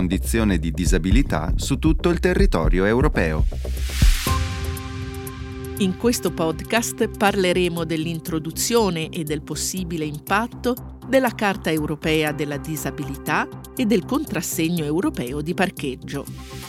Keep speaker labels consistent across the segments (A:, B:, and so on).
A: condizione di disabilità su tutto il territorio europeo.
B: In questo podcast parleremo dell'introduzione e del possibile impatto della Carta europea della disabilità e del contrassegno europeo di parcheggio.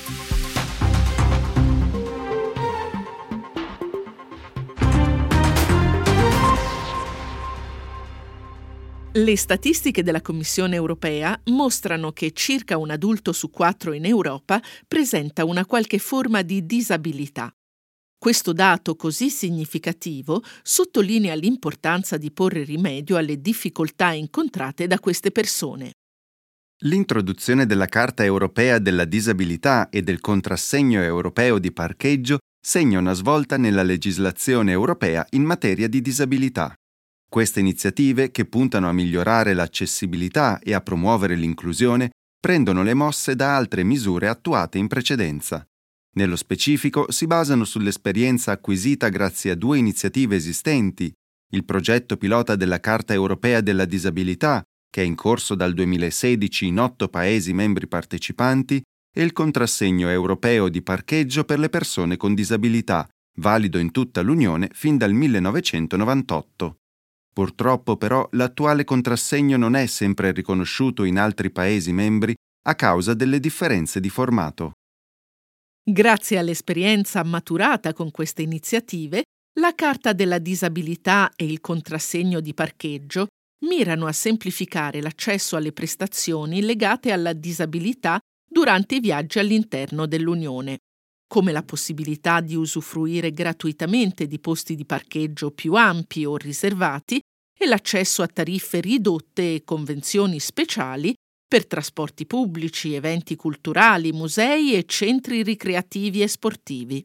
B: Le statistiche della Commissione europea mostrano che circa un adulto su 4 in Europa presenta una qualche forma di disabilità. Questo dato così significativo sottolinea l'importanza di porre rimedio alle difficoltà incontrate da queste persone.
A: L'introduzione della Carta europea della disabilità e del contrassegno europeo di parcheggio segna una svolta nella legislazione europea in materia di disabilità. Queste iniziative, che puntano a migliorare l'accessibilità e a promuovere l'inclusione, prendono le mosse da altre misure attuate in precedenza. Nello specifico si basano sull'esperienza acquisita grazie a 2 iniziative esistenti: il progetto pilota della Carta europea della disabilità, che è in corso dal 2016 in 8 Paesi membri partecipanti, e il contrassegno europeo di parcheggio per le persone con disabilità, valido in tutta l'Unione fin dal 1998. Purtroppo però l'attuale contrassegno non è sempre riconosciuto in altri Paesi membri a causa delle differenze di formato.
B: Grazie all'esperienza maturata con queste iniziative, la Carta della disabilità e il contrassegno di parcheggio mirano a semplificare l'accesso alle prestazioni legate alla disabilità durante i viaggi all'interno dell'Unione, come la possibilità di usufruire gratuitamente di posti di parcheggio più ampi o riservati e l'accesso a tariffe ridotte e convenzioni speciali per trasporti pubblici, eventi culturali, musei e centri ricreativi e sportivi.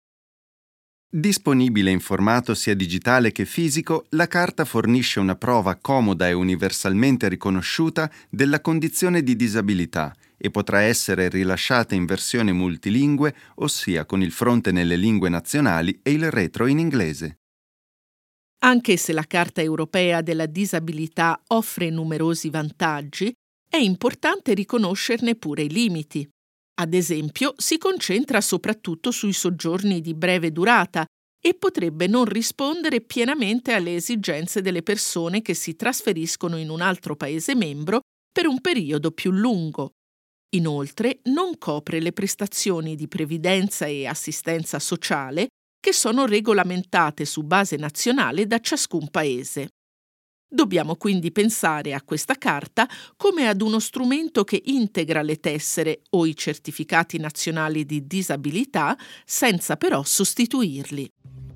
A: Disponibile in formato sia digitale che fisico, la carta fornisce una prova comoda e universalmente riconosciuta della condizione di disabilità e potrà essere rilasciata in versione multilingue, ossia con il fronte nelle lingue nazionali e il retro in inglese.
B: Anche se la Carta europea della disabilità offre numerosi vantaggi, è importante riconoscerne pure i limiti. Ad esempio, si concentra soprattutto sui soggiorni di breve durata e potrebbe non rispondere pienamente alle esigenze delle persone che si trasferiscono in un altro Paese membro per un periodo più lungo. Inoltre, non copre le prestazioni di previdenza e assistenza sociale che sono regolamentate su base nazionale da ciascun Paese. Dobbiamo quindi pensare a questa carta come ad uno strumento che integra le tessere o i certificati nazionali di disabilità senza però sostituirli.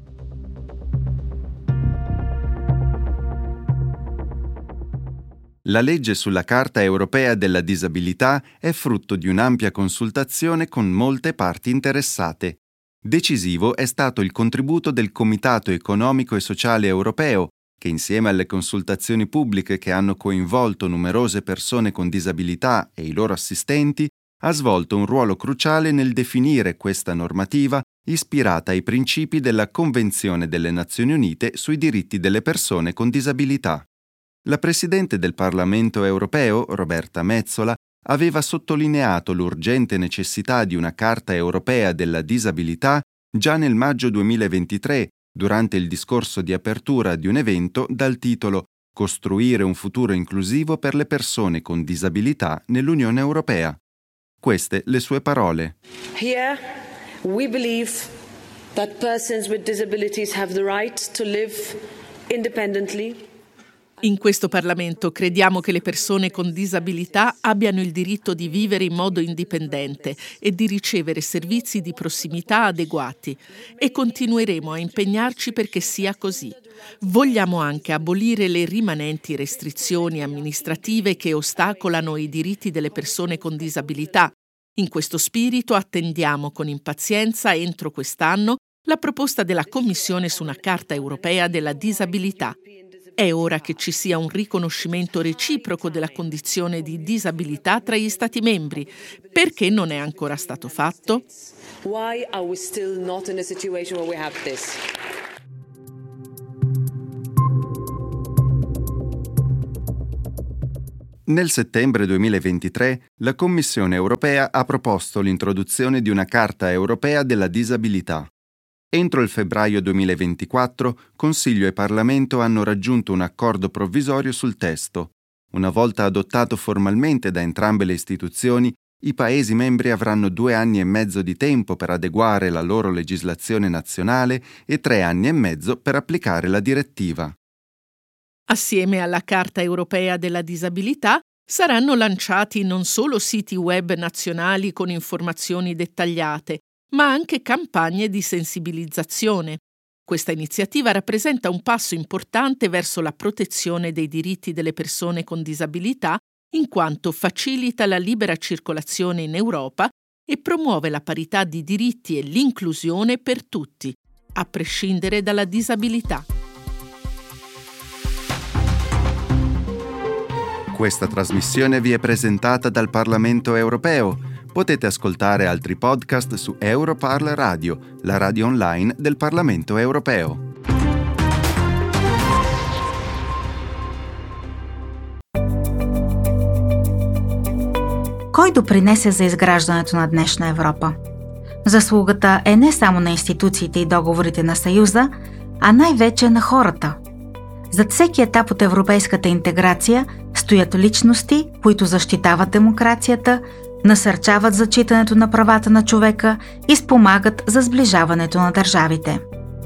A: La legge sulla Carta europea della disabilità è frutto di un'ampia consultazione con molte parti interessate. Decisivo è stato il contributo del Comitato economico e sociale europeo, che insieme alle consultazioni pubbliche che hanno coinvolto numerose persone con disabilità e i loro assistenti, ha svolto un ruolo cruciale nel definire questa normativa ispirata ai principi della Convenzione delle Nazioni Unite sui diritti delle persone con disabilità. La Presidente del Parlamento europeo, Roberta Metsola, aveva sottolineato l'urgente necessità di una Carta europea della disabilità già nel maggio 2023, durante il discorso di apertura di un evento dal titolo «Costruire un futuro inclusivo per le persone con disabilità nell'Unione Europea». Queste le sue parole.
C: Here we believe that persons with disabilities have the right to live independently.
B: In questo Parlamento crediamo che le persone con disabilità abbiano il diritto di vivere in modo indipendente e di ricevere servizi di prossimità adeguati e continueremo a impegnarci perché sia così. Vogliamo anche abolire le rimanenti restrizioni amministrative che ostacolano i diritti delle persone con disabilità. In questo spirito attendiamo con impazienza entro quest'anno la proposta della Commissione su una Carta europea della disabilità. È ora che ci sia un riconoscimento reciproco della condizione di disabilità tra gli Stati membri. Perché non è ancora stato fatto?
C: Why are we still not in a situation where we have this?
A: Nel settembre 2023 la Commissione europea ha proposto l'introduzione di una Carta europea della disabilità. Entro il febbraio 2024 Consiglio e Parlamento hanno raggiunto un accordo provvisorio sul testo. Una volta adottato formalmente da entrambe le istituzioni, i Paesi membri avranno 2 anni e mezzo di tempo per adeguare la loro legislazione nazionale e 3 anni e mezzo per applicare la direttiva.
B: Assieme alla Carta europea della disabilità saranno lanciati non solo siti web nazionali con informazioni dettagliate, ma anche campagne di sensibilizzazione. Questa iniziativa rappresenta un passo importante verso la protezione dei diritti delle persone con disabilità, in quanto facilita la libera circolazione in Europa e promuove la parità di diritti e l'inclusione per tutti, a prescindere dalla disabilità.
A: Questa trasmissione vi è presentata dal Parlamento europeo. Potete ascoltare altri podcast su Europarl Radio, la radio online del Parlamento europeo.
D: Кой допринесе за изграждането на днешна Европа? Заслугата е не само на институциите и договорите на Съюза, а най-вече на хората. Зад всеки етап от европейската интеграция стоят личности, които защитават демокрацията, насърчават зачитането на правата на човека и спомагат за сближаването на държавите.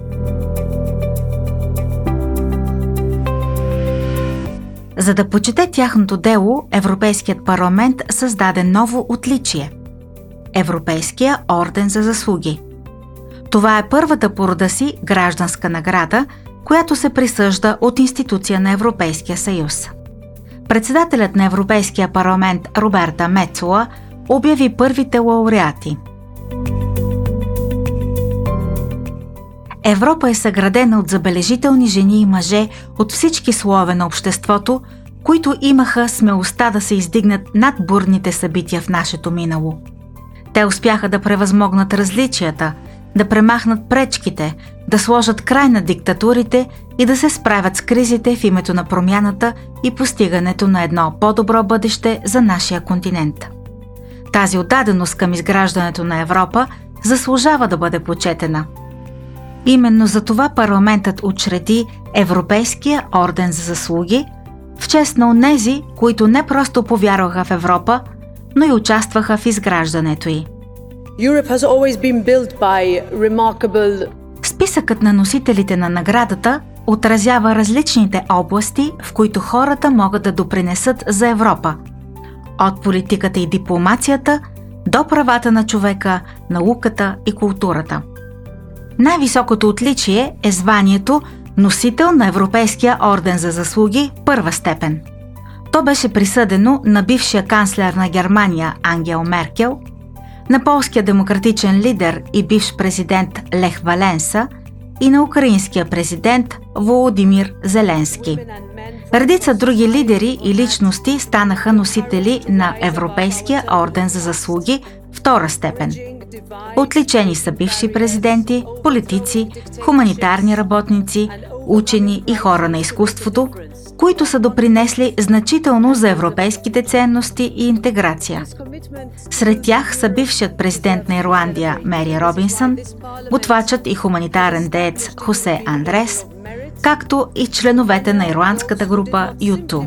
D: За да почете тяхното дело, Европейският парламент създаде ново отличие – Европейския орден за заслуги. Това е първата по рода си гражданска награда, която се присъжда от институция на Европейския съюз. Председателят на Европейския парламент Роберта Мецола обяви първите лауреати. Европа е съградена от забележителни жени и мъже от всички слоеве на обществото, които имаха смелостта да се издигнат над бурните събития в нашето минало. Те успяха да превъзмогнат различията, да премахнат пречките, да сложат край на диктатурите и да се справят с кризите в името на промяната и постигането на едно по-добро бъдеще за нашия континент. Тази отдаденост към изграждането на Европа заслужава да бъде почетена. Именно за това парламентът учреди Европейския орден за заслуги в чест на онези, които не просто повярваха в Европа, но и участваха в изграждането й. Списъкът на носителите на наградата отразява различните области, в които хората могат да допринесат за Европа. От политиката и дипломацията до правата на човека, науката и културата. Най-високото отличие е званието носител на Европейския орден за заслуги първа степен. То беше присъдено на бившия канцлер на Германия Ангел Меркел, на полския демократичен лидер и бивш президент Лех Валенса и на украинския президент Володимир Зеленски. Редица други лидери и личности станаха носители на Европейския орден за заслуги втора степен. Отличени са бивши президенти, политици, хуманитарни работници, учени и хора на изкуството, които са допринесли значително за европейските ценности и интеграция. Сред тях са бившият президент на Ирландия Мери Робинсън, готвачът и хуманитарен деец Хосе Андрес, както и членовете на ирландската група U2.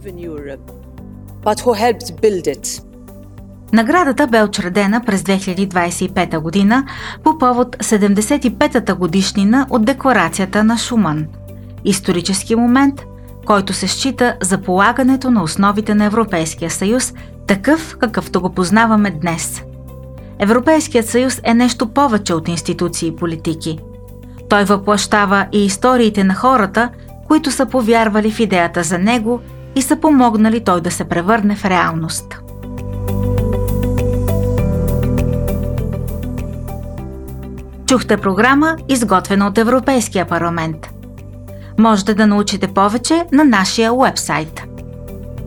D: Наградата бе учредена през 2025 година по повод 75-та годишнина от Декларацията на Шуман. Исторически момент, който се счита за полагането на основите на Европейския съюз, такъв какъвто го познаваме днес. Европейският съюз е нещо повече от институции и политики. Той въплъщава и историите на хората, които са повярвали в идеята за него и са помогнали той да се превърне в реалност. Чухте програма, изготвена от Европейския парламент. Можете да научите повече на нашия уебсайт.